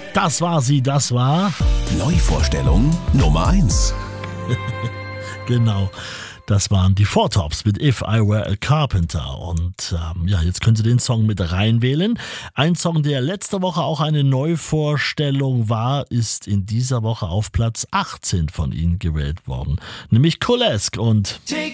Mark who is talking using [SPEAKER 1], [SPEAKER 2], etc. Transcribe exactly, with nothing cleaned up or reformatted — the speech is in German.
[SPEAKER 1] Das war sie, das war...
[SPEAKER 2] Neuvorstellung Nummer eins.
[SPEAKER 1] Genau. Das waren die Four Tops mit If I Were a Carpenter. Und ähm, ja, jetzt könnt ihr den Song mit reinwählen. Ein Song, der letzte Woche auch eine Neuvorstellung war, ist in dieser Woche auf Platz achtzehn von Ihnen gewählt worden. Nämlich Colesk und